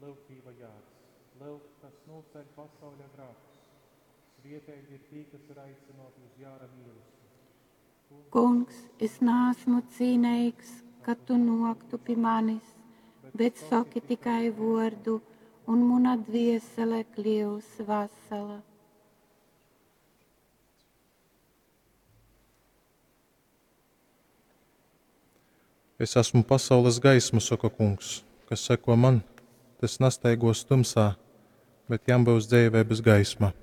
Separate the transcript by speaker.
Speaker 1: Dieva jēgas, liels, kas nosēd pasaulē grākus. Svietēji ir tī, kas ir aicinoti uz jāra mīlestību.
Speaker 2: Kungs, es neesmu cienīgs, ka tu noktu pie manis, bet saki tikai vārdu, un mana dvēsele kļūs vesela.
Speaker 3: Es esmu pasaules gaisma, saka Kungs, kas seko man, tas nestaigos tumsā, bet jām būs dzīvības gaisma.